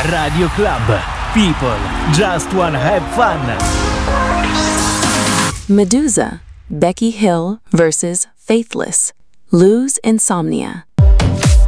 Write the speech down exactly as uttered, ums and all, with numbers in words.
Radio Club. People just wanna have fun. Medusa, Becky Hill versus Faithless. Lose Insomnia.